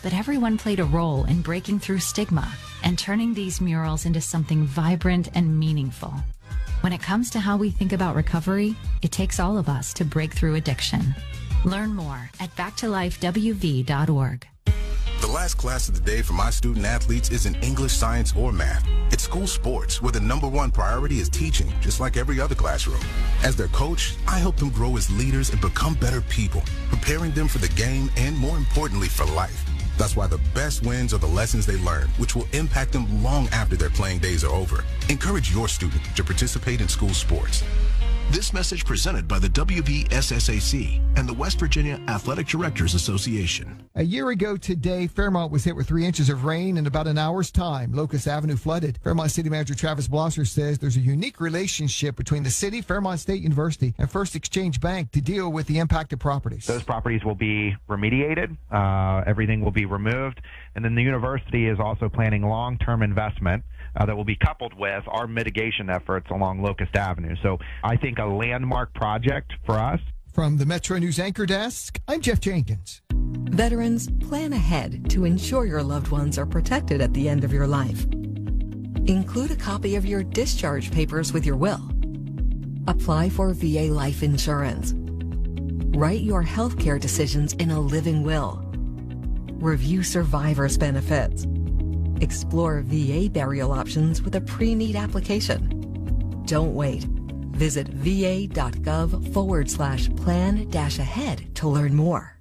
but everyone played a role in breaking through stigma and turning these murals into something vibrant and meaningful. When it comes to how we think about recovery, it takes all of us to break through addiction. Learn more at backtolifewv.org. The last class of the day for my student athletes isn't English, science, or math. It's school sports, where the number one priority is teaching, just like every other classroom. As their coach, I help them grow as leaders and become better people, preparing them for the game and, more importantly, for life. That's why the best wins are the lessons they learn, which will impact them long after their playing days are over. Encourage your student to participate in school sports. This message presented by the WVSSAC and the West Virginia Athletic Directors Association. A year ago today, Fairmont was hit with 3 inches of rain in about an hour's time. Locust Avenue flooded. Fairmont City Manager Travis Blosser says there's a unique relationship between the city, Fairmont State University, and First Exchange Bank to deal with the impacted properties. Those properties will be remediated. Everything will be removed. And then the university is also planning long-term investment that will be coupled with our mitigation efforts along Locust Avenue. So I think a landmark project for us. From the Metro News Anchor Desk, I'm Jeff Jenkins. Veterans, plan ahead to ensure your loved ones are protected at the end of your life. Include a copy of your discharge papers with your will. Apply for VA life insurance. Write your health care decisions in a living will. Review survivor's benefits. Explore VA burial options with a pre-need application. Don't wait. Visit va.gov/plan-ahead to learn more.